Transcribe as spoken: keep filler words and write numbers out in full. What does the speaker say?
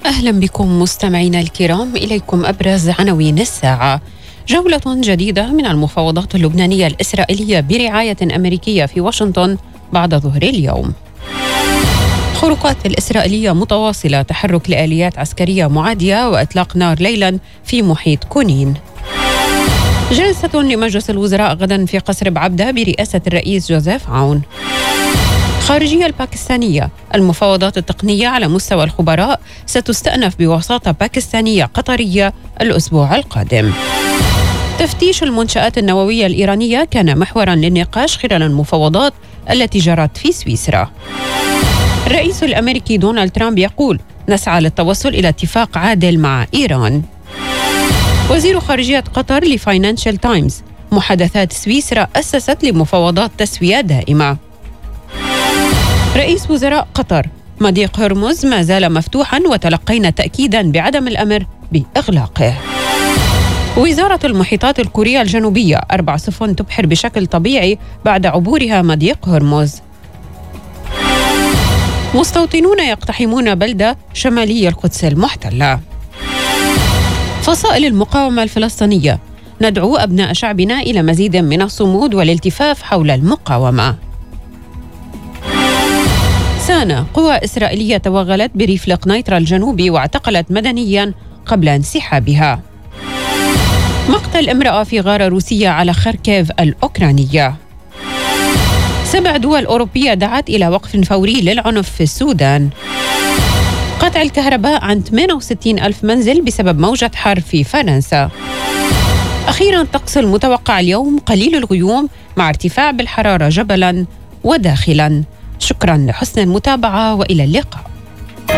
أهلا بكم مستمعينا الكرام، إليكم أبرز عناوين الساعة. جولة جديدة من المفاوضات اللبنانية الإسرائيلية برعاية أمريكية في واشنطن بعد ظهر اليوم. خروقات الإسرائيلية متواصلة، تحرك لآليات عسكرية معادية وإطلاق نار ليلا في محيط كونين. جلسة لمجلس الوزراء غدا في قصر بعبدة برئاسة الرئيس جوزيف عون. خارجية الباكستانية، المفاوضات التقنية على مستوى الخبراء ستستأنف بوساطة باكستانية قطرية الأسبوع القادم. تفتيش المنشآت النووية الإيرانية كان محورا للنقاش خلال المفاوضات التي جرت في سويسرا. الرئيس الأمريكي دونالد ترامب يقول: نسعى للتوصل إلى اتفاق عادل مع إيران. وزير خارجية قطر لفاينانشال تايمز: محادثات سويسرا أسست لمفاوضات تسوية دائمة. رئيس وزراء قطر: مضيق هرمز ما زال مفتوحا وتلقينا تأكيدا بعدم الأمر بإغلاقه. وزارة المحيطات الكورية الجنوبية: أربع سفن تبحر بشكل طبيعي بعد عبورها مضيق هرمز. مستوطنون يقتحمون بلدة شمالي القدس المحتلة. فصائل المقاومة الفلسطينية: ندعو أبناء شعبنا إلى مزيد من الصمود والالتفاف حول المقاومة. سانا: قوى إسرائيلية توغلت بريف القنيطرة الجنوبي واعتقلت مدنيا قبل انسحابها. مقتل امرأة في غارة روسية على خركيف الأوكرانية. سبع دول أوروبية دعت إلى وقف فوري للعنف في السودان. قطع الكهرباء عن ثمانية وستين ألف منزل بسبب موجة حر في فرنسا. أخيرا طقس المتوقع اليوم قليل الغيوم مع ارتفاع بالحرارة جبلا وداخلا. شكرا لحسن المتابعة وإلى اللقاء.